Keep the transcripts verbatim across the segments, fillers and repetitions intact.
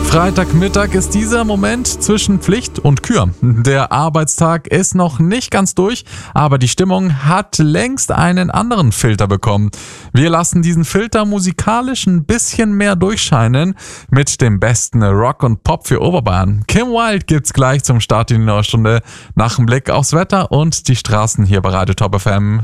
Freitagmittag ist dieser Moment zwischen Pflicht und Kür. Der Arbeitstag ist noch nicht ganz durch, aber die Stimmung hat längst einen anderen Filter bekommen. Wir lassen diesen Filter musikalisch ein bisschen mehr durchscheinen mit dem besten Rock und Pop für Oberbayern. Kim Wilde gibt's gleich zum Start in die neue Stunde nach dem Blick aufs Wetter und die Straßen hier bei Radio Top F M.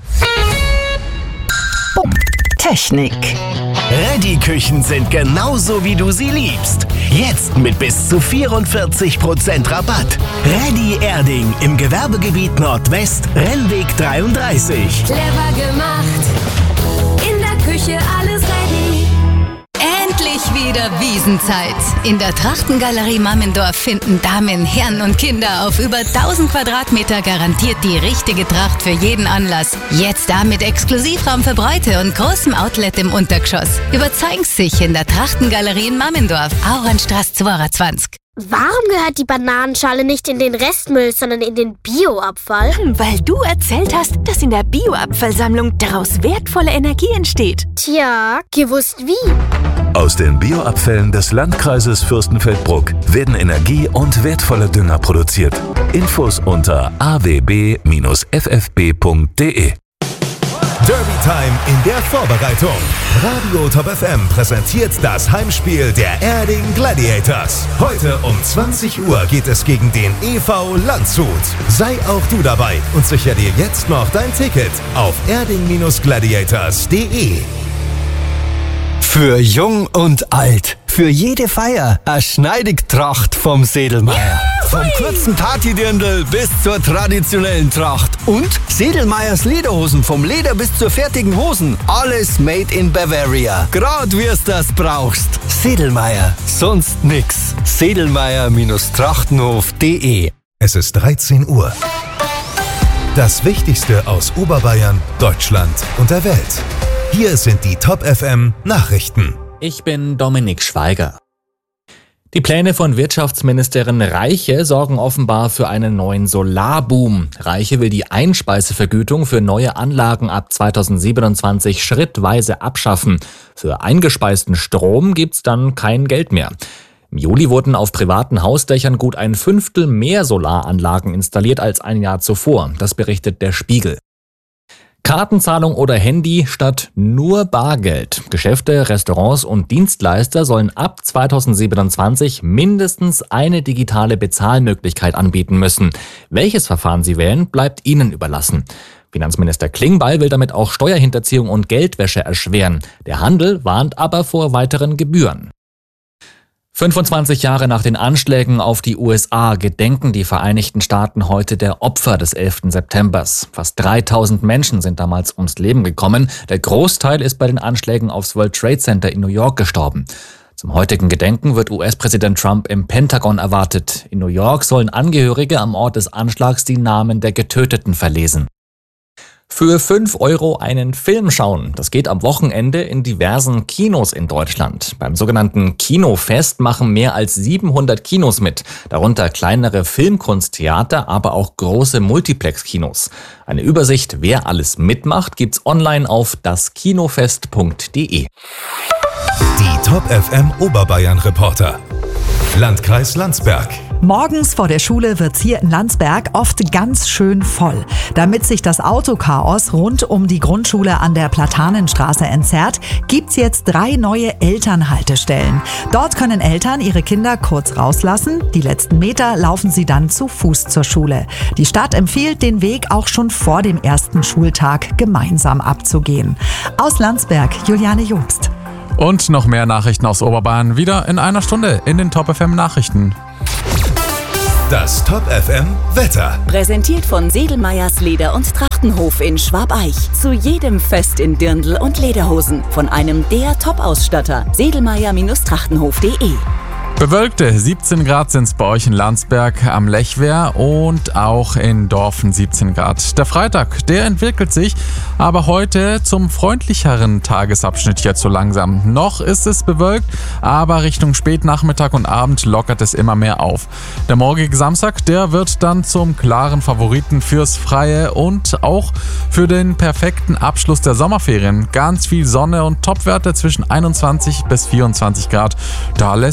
Technik. Reddy-Küchen sind genauso, wie du sie liebst. Jetzt mit bis zu vierundvierzig Prozent Rabatt. Reddy Erding im Gewerbegebiet Nordwest, Rennweg dreiunddreißig. Clever gemacht, in der Küche alles ready. Endlich wieder Wiesenzeit. In der Trachtengalerie Mammendorf finden Damen, Herren und Kinder auf über tausend Quadratmeter garantiert die richtige Tracht für jeden Anlass. Jetzt da mit Exklusivraum für Bräute und großem Outlet im Untergeschoss. Überzeugen Sie sich in der Trachtengalerie in Mammendorf, Auernstraße zweiundzwanzig. Warum gehört die Bananenschale nicht in den Restmüll, sondern in den Bioabfall? Weil du erzählt hast, dass in der Bioabfallsammlung daraus wertvolle Energie entsteht. Tja, gewusst wie. Aus den Bioabfällen des Landkreises Fürstenfeldbruck werden Energie und wertvolle Dünger produziert. Infos unter a w b Bindestrich f f b punkt d e. Derby Time in der Vorbereitung. Radio Top F M präsentiert das Heimspiel der Erding Gladiators. Heute um zwanzig Uhr geht es gegen den E V Landshut. Sei auch du dabei und sichere dir jetzt noch dein Ticket auf erding Bindestrich gladiators punkt d e. Für Jung und Alt, für jede Feier, eine Schneidigtracht vom Sedelmeier. Vom kurzen Partydirndl bis zur traditionellen Tracht. Und Sedelmeiers Lederhosen, vom Leder bis zur fertigen Hosen. Alles made in Bavaria. Grad wir's das brauchst. Sedelmeier, sonst nix. Sedelmeier Bindestrich trachtenhof punkt d e. Es ist dreizehn Uhr. Das Wichtigste aus Oberbayern, Deutschland und der Welt. Hier sind die Top F M Nachrichten. Ich bin Dominik Schweiger. Die Pläne von Wirtschaftsministerin Reiche sorgen offenbar für einen neuen Solarboom. Reiche will die Einspeisevergütung für neue Anlagen ab zweitausendsiebenundzwanzig schrittweise abschaffen. Für eingespeisten Strom gibt's dann kein Geld mehr. Im Juli wurden auf privaten Hausdächern gut ein Fünftel mehr Solaranlagen installiert als ein Jahr zuvor. Das berichtet der Spiegel. Kartenzahlung oder Handy statt nur Bargeld. Geschäfte, Restaurants und Dienstleister sollen ab zweitausendsiebenundzwanzig mindestens eine digitale Bezahlmöglichkeit anbieten müssen. Welches Verfahren sie wählen, bleibt ihnen überlassen. Finanzminister Klingbeil will damit auch Steuerhinterziehung und Geldwäsche erschweren. Der Handel warnt aber vor weiteren Gebühren. fünfundzwanzig Jahre nach den Anschlägen auf die U S A gedenken die Vereinigten Staaten heute der Opfer des elften Septembers. Fast dreitausend Menschen sind damals ums Leben gekommen. Der Großteil ist bei den Anschlägen aufs World Trade Center in New York gestorben. Zum heutigen Gedenken wird U S-Präsident Trump im Pentagon erwartet. In New York sollen Angehörige am Ort des Anschlags die Namen der Getöteten verlesen. Für fünf Euro einen Film schauen. Das geht am Wochenende in diversen Kinos in Deutschland. Beim sogenannten Kinofest machen mehr als siebenhundert Kinos mit. Darunter kleinere Filmkunsttheater, aber auch große Multiplex-Kinos. Eine Übersicht, wer alles mitmacht, gibt's online auf das kinofest punkt d e. Die Top F M Oberbayern Reporter. Landkreis Landsberg. Morgens vor der Schule wird's hier in Landsberg oft ganz schön voll. Damit sich das Autochaos rund um die Grundschule an der Platanenstraße entzerrt, gibt's jetzt drei neue Elternhaltestellen. Dort können Eltern ihre Kinder kurz rauslassen. Die letzten Meter laufen sie dann zu Fuß zur Schule. Die Stadt empfiehlt, den Weg auch schon vor dem ersten Schultag gemeinsam abzugehen. Aus Landsberg, Juliane Jobst. Und noch mehr Nachrichten aus Oberbayern wieder in einer Stunde in den Top F M Nachrichten. Das Top F M Wetter. Präsentiert von Sedelmeiers Leder- und Trachtenhof in Schwabeich. Zu jedem Fest in Dirndl und Lederhosen. Von einem der Top-Ausstatter. Sedelmeier Bindestrich trachtenhof punkt d e. Bewölkte siebzehn Grad sind es bei euch in Landsberg am Lechwehr und auch in Dorfen siebzehn Grad. Der Freitag, der entwickelt sich aber heute zum freundlicheren Tagesabschnitt jetzt so langsam. Noch ist es bewölkt, aber Richtung Spätnachmittag und Abend lockert es immer mehr auf. Der morgige Samstag, der wird dann zum klaren Favoriten fürs Freie und auch für den perfekten Abschluss der Sommerferien. Ganz viel Sonne und Topwerte zwischen einundzwanzig bis vierundzwanzig Grad. Da lässt sich richtig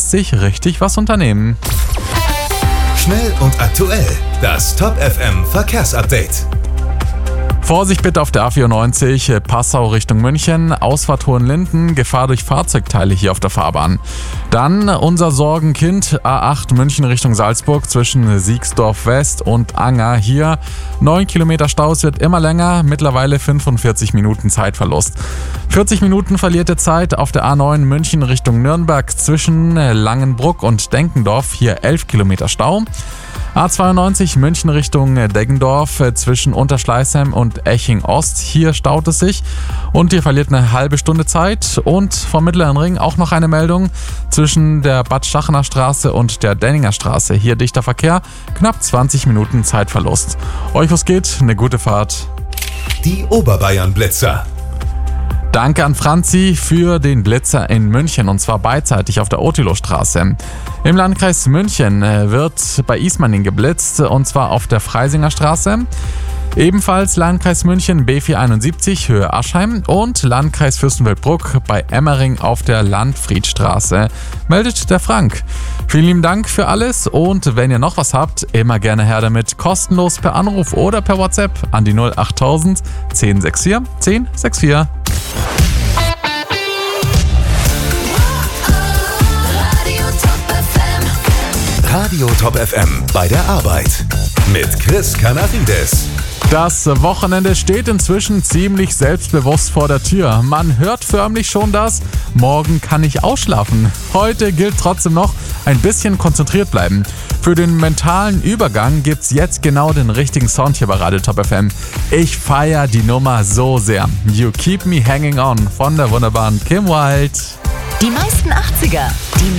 richtig was unternehmen. Schnell und aktuell. Das Top F M Verkehrsupdate. Vorsicht bitte auf der A vierundneunzig, Passau Richtung München, Ausfahrt Hohenlinden, Gefahr durch Fahrzeugteile hier auf der Fahrbahn. Dann unser Sorgenkind, A acht München Richtung Salzburg zwischen Siegsdorf West und Anger. Hier neun Kilometer Stau, es wird immer länger, mittlerweile fünfundvierzig Minuten Zeitverlust. vierzig Minuten verlierte Zeit auf der A neun München Richtung Nürnberg zwischen Langenbruck und Denkendorf, hier elf Kilometer Stau. A zweiundneunzig München Richtung Deggendorf zwischen Unterschleißheim und Eching Ost. Hier staut es sich und ihr verliert eine halbe Stunde Zeit. Und vom Mittleren Ring auch noch eine Meldung zwischen der Bad Stachener Straße und der Denninger Straße. Hier dichter Verkehr, knapp zwanzig Minuten Zeitverlust. Euch was geht, eine gute Fahrt. Die Oberbayern-Blitzer. Danke an Franzi für den Blitzer in München und zwar beidseitig auf der Othilowstraße. Im Landkreis München wird bei Ismaning geblitzt und zwar auf der Freisinger Straße. Ebenfalls Landkreis München B vierhunderteinundsiebzig Höhe Aschheim und Landkreis Fürstenfeldbruck bei Emmering auf der Landfriedstraße. Meldet der Frank. Vielen lieben Dank für alles und wenn ihr noch was habt, immer gerne her damit. Kostenlos per Anruf oder per WhatsApp an die null achttausend zehn sechs vier zehn sechs vier. Radio Top F M bei der Arbeit mit Chris Canarides. Das Wochenende steht inzwischen ziemlich selbstbewusst vor der Tür. Man hört förmlich schon das, morgen kann ich ausschlafen. Heute gilt trotzdem noch ein bisschen konzentriert bleiben. Für den mentalen Übergang gibt's jetzt genau den richtigen Sound hier bei Radio Top F M. Ich feiere die Nummer so sehr. You Keep Me Hanging On von der wunderbaren Kim Wilde. Die meisten achtziger, die